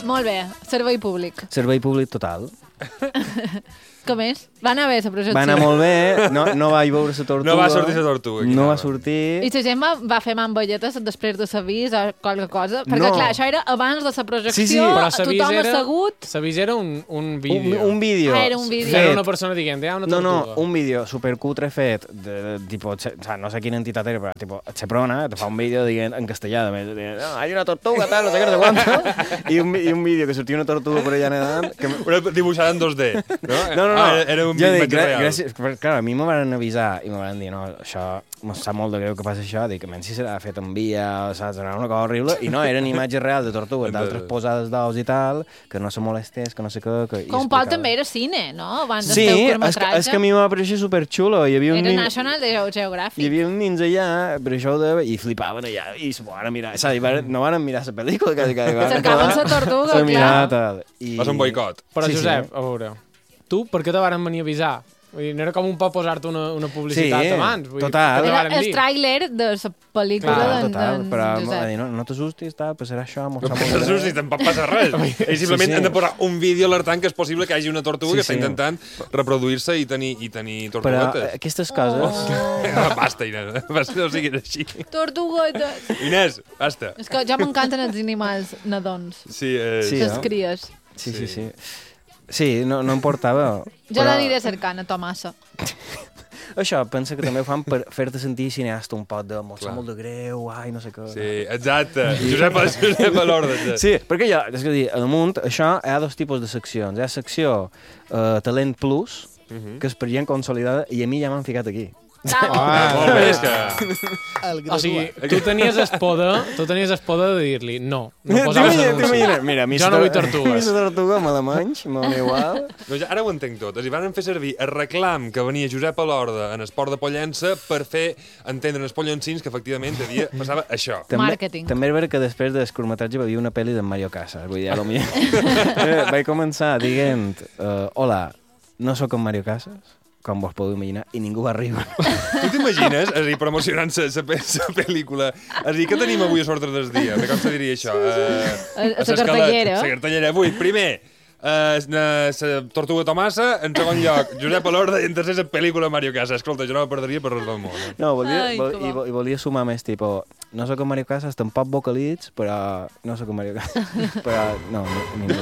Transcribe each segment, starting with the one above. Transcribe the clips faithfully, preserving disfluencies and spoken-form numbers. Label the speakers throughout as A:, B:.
A: Molt bé, servei públic.
B: Servei públic total.
A: Com és? Va anar bé la projecció?
B: Va anar molt bé, no, no vaig veure la tortuga.
C: No va sortir la tortuga.
B: No va sortir.
A: I la gent va, va fer mambolletes després de l'avís o qualque cosa? Perquè,
B: no.
A: clar, això era abans de la projecció,
B: sí, sí.
D: Però
A: tothom
D: era,
A: assegut...
D: L'avís era un, un vídeo.
B: Un, un vídeo.
A: Ah, era un vídeo.
D: Era una persona dient, hi ha una tortuga.
B: No, no, un vídeo supercutre fet, de, de, tipo, o sea, no sé quina entitat era, però tipo, Cheprona te fa un vídeo dient, en castellà, de, dient, no, hay una tortuga, tal, no sé què, no sé quanto, i un, i un vídeo que sortia una tortuga per allà nedant... Que...
C: Una dibuixada en dos D, no?
B: No, no, no.
C: Ah, era un
B: jo
C: imatge
B: dic,
C: real.
B: Gràcies, però, clar, a mi me van avisar i me van dir, no, això, em sap molt de greu que passa això, dic, menys si serà fet en via, saps, era una cosa horrible, i no, eren imatges reals de tortugues, d'altres posades d'ous i tal, que no se molestés, que no sé què... Que,
A: Com un poc també era cine, no? Abans
B: sí,
A: del teu
B: és que,
A: curtmetratge.
B: és que a mi m'ha pareixer superxulo. Hi havia un
A: Era
B: nin...
A: National Geographic.
B: Hi havia uns nins allà, per això ho deia, i flipaven allà, i se van mirar, saps, no van mirar la pel·lícula, que, que, que
A: cercaven la tortuga,
B: clar.
C: Tal. I... Va ser un boicot.
D: Però,
B: sí,
D: Josep,
B: sí.
D: a veure, tu per què te varen venir a avisar? Vull dir, no era com un poc posar-te una, una publicitat
B: sí,
D: abans. Vull
B: total.
D: dir,
A: era el tràiler de la pel·lícula
B: clar,
A: d'en
B: total, però
A: Josep.
B: dir, no, no t'assustis, tal, passarà això.
C: No t'assustis, tampoc passa res. Ells simplement sí, sí. han de posar un vídeo alertant que és possible que hi hagi una tortuga sí, que està sí. intentant reproduir-se i tenir, i tenir tortuguetes.
B: Però aquestes coses...
C: Oh. Basta, Inés, no siguis així.
A: Tortuguetes.
C: Inés, basta.
A: És que ja m'encanten els animals nadons.
C: Sí, eh...
B: sí,
A: les
B: no?
A: cries.
B: Sí, sí, sí. Sí, no, no em portava...
A: Jo però... l'aniré cercant a Tomassa.
B: Això, pensa que també ho fan per fer-te sentir cineasta un pot de molt, molt de greu, ai, no sé què.
C: Sí, exacte. Josep, Josep a l'ordre.
B: Sí, perquè jo, és que dir, a damunt, això hi ha dos tipus de seccions. Hi ha secció uh, Talent Plus, uh -huh. que és per gent consolidada, i a mi ja m'han ficat aquí.
D: Ah,
C: ah, molt bé, és que...
D: O sigui, tu tenies el poder, tu tenies el poder de dir-li no, no posaves anuncis.
B: Mira,
D: jo no vull tortugues.
B: Jo no vull tortuga, me la menys, me igual.
C: No, ja, ara ho entenc tot. Es van fer servir el reclam que venia Josep Alorda en Esport de Pollença per fer entendre els pollencins que efectivament de dia passava això.
B: També,
A: Marketing.
B: També és veritat que després del curtmetratge va haver una pel·li d'en Mario Casas. Vull dir, a lo millor... Vaig començar dient, uh, hola, no sóc en Mario Casas, com vos podeu imaginar, i ningú va arribar.
C: Tu t'imagines, és a dir, promocionant la pel·lícula, és a dir, què tenim avui a sortir del dia? Com se diria això?
A: La cartellera.
C: La cartellera. Avui, primer, la Tortuga Tomassa, en segon lloc, Josep Alorda, i en tercer, la pel·lícula Mario Casas. Escolta, jo no la perdria per res del món.
B: No, volia, Ai, vol, i, i volia sumar més, tipus, no sóc en Mario Casas, tampoc vocalits, però no sóc en Mario Casas. Però, no, a ningú.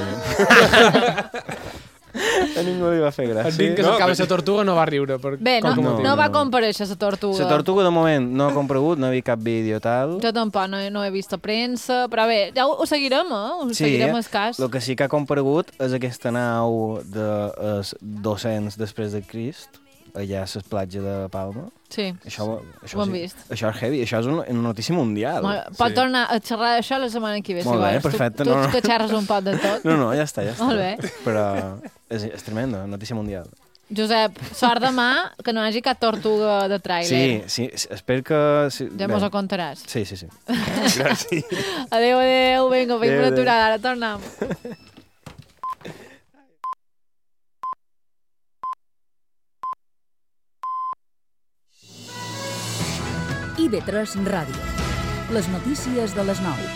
B: A ningú li va fer gràcia.
D: Et dic que s'acaba la tortuga no va riure. Per
A: Bé, no, no, no va comparèixer la tortuga.
B: La tortuga, de moment, no ha comparegut, no he vist cap vídeo tal.
A: Jo tampoc, no, no he vist a premsa, però bé, ja ho, ho seguirem, eh? Ho
B: sí,
A: seguirem el cas.
B: El que sí que ha comparegut és aquesta nau de dos-cents després de Crist, allà a les platges de Palma.
A: Sí,
B: això, això
A: ho hem
B: sí,
A: vist.
B: Això és heavy, això és una, una notícia mundial.
A: Molt, pot sí. tornar a xerrar d'això la setmana que ve,
B: Molt
A: si
B: bé,
A: vols.
B: perfecte.
A: Tu,
B: no,
A: tu
B: no.
A: que xerres un pot de tot.
B: No, no, ja està, ja està.
A: Molt bé.
B: Però és, és tremenda, notícia mundial.
A: Josep, sort demà que no hi hagi cap tortuga de tràiler.
B: Sí, sí, espero que... Sí,
A: ja mos ho contaràs.
B: Sí, sí, sí.
C: Gràcies.
A: Adéu, adéu, vinga, fem una aturada, ara tornem.
E: I V tres Ràdio. Les notícies de les nou.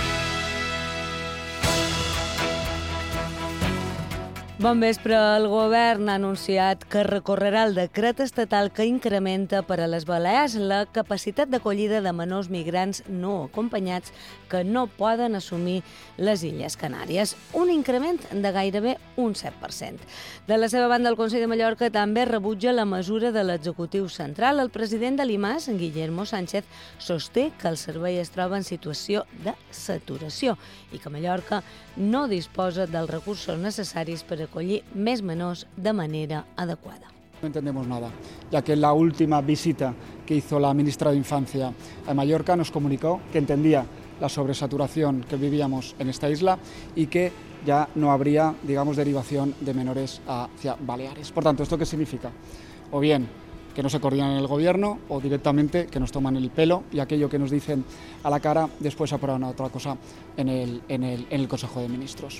F: Bon vespre. El govern ha anunciat que recorrerà el decret estatal que incrementa per a les Balears la capacitat d'acollida de menors migrants no acompanyats que no poden assumir les Illes Canàries, un increment de gairebé un set per cent. De la seva banda, el Consell de Mallorca també rebutja la mesura de l'executiu central. El president de l'I M A S, Guillermo Sánchez, sosté que el servei es troba en situació de saturació i que Mallorca no disposa dels recursos necessaris per acollir més menors de manera adecuada.
G: No entendemos nada, ya que en la última visita que hizo la ministra de Infancia a Mallorca nos comunicó que entendía la sobresaturación que vivíamos en esta isla y que ya no habría, digamos, derivación de menores hacia Baleares. Por tanto, ¿esto qué significa? O bien que no se coordinan en el gobierno o directamente que nos toman el pelo y aquello que nos dicen a la cara después aprueban otra cosa en el, en el, en el Consejo de Ministros.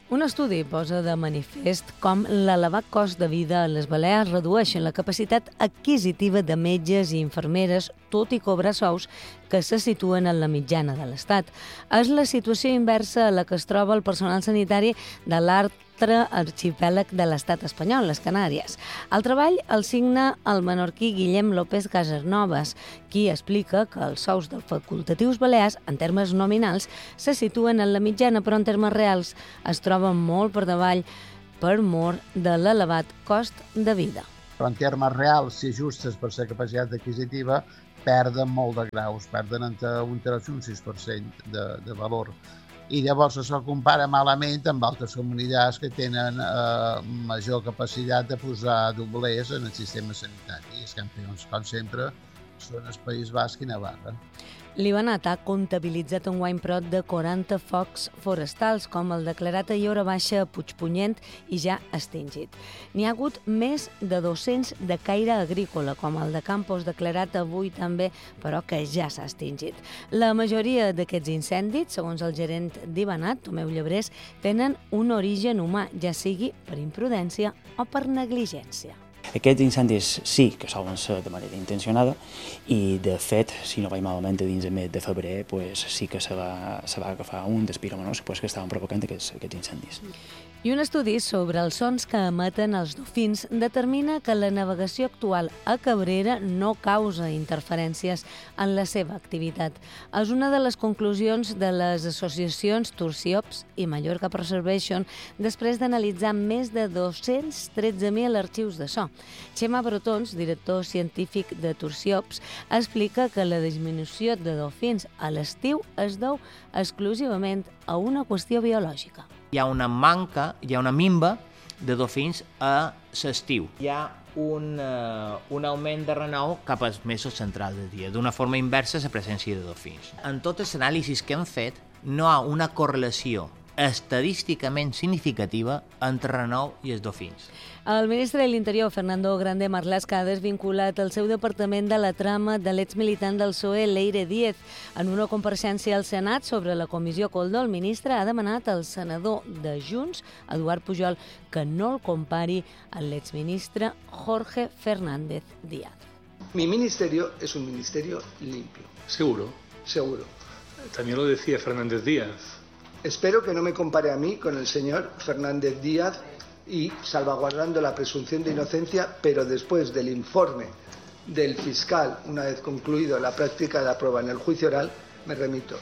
F: Un estudi posa de manifest com l'elevat cost de vida a les Balears redueixen la capacitat adquisitiva de metges i infermeres, tot i cobrar sous que se situen en la mitjana de l'Estat. És la situació inversa a la que es troba el personal sanitari de l'altre arxipèlag de l'Estat espanyol, les Canàries. El treball el signa el menorquí Guillem López Casanovas, qui explica que els sous dels facultatius balears, en termes nominals, se situen en la mitjana, però en termes reals es troben molt per davall per mor de l'elevat cost de vida.
H: Però en termes reals, si ajustes per la capacitat adquisitiva, perden molt de graus, perden entre un tres i un sis per cent de, de valor. I llavors això compara malament amb altres comunitats que tenen eh, major capacitat de posar doblers en el sistema sanitari. I els campions, com sempre, són el País Basc i Navarra.
F: L'Ibanat ha comptabilitzat enguany prop de quaranta focs forestals, com el declarat a Llora Baixa a Puigpunyent i ja extingit. N'hi ha hagut més de dos-cents de caire agrícola, com el de Campos declarat avui també, però que ja s'ha extingit. La majoria d'aquests incendis, segons el gerent d'Ibanat, Tomeu Llebrés, tenen un origen humà, ja sigui per imprudència o per negligència.
I: Aquests incendis sí que solen ser de manera intencionada i, de fet, si no vaig malament, dins del mes de febrer pues, sí que se va, se va agafar un dels piromanos pues, que estaven provocant aquests, aquests incendis.
F: I un estudi sobre els sons que emeten els dofins determina que la navegació actual a Cabrera no causa interferències en la seva activitat. És una de les conclusions de les associacions Tursiops i Mallorca Preservation després d'analitzar més de dos-cents tretze mil arxius de so. Xema Brotons, director científic de Tursiops, explica que la disminució de dofins a l'estiu es deu exclusivament a una qüestió biològica.
J: Hi ha una manca, hi ha una minva de dofins a l'estiu. Hi ha un, uh, un augment de renou cap als mesos centrals del dia, d'una forma inversa a la presència de dofins. En tots els anàlisis que hem fet, no hi ha una correlació estadísticament significativa entre renou i els dofins.
F: El ministre de l'Interior, Fernando Grande Marlaska, ha desvinculat el seu departament de la trama de l'exmilitant del P S O E, Leire Díez. En una compareixença al Senat sobre la comissió Coldo, el ministre ha demanat al senador de Junts, Eduard Pujol, que no el compari amb l'exministre Jorge Fernández Díaz.
K: Mi ministerio es un ministerio limpio.
L: ¿Seguro?
K: Seguro.
L: También lo decía Fernández Díaz.
K: Espero que no me compare a mí con el señor Fernández Díaz y salvaguardando la presunción de inocencia, pero después del informe del fiscal, una vez concluido la práctica de la prueba en el juicio oral, me remito.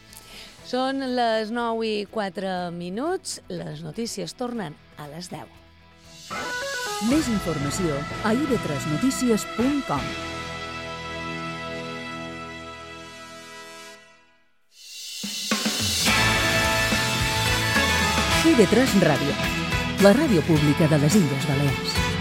F: Són les nou i quatre minuts. Les notícies tornen a les deu.
E: Més informació a i be tres notícies punt com. i be tres Ràdio, la ràdio pública de les Illes Balears.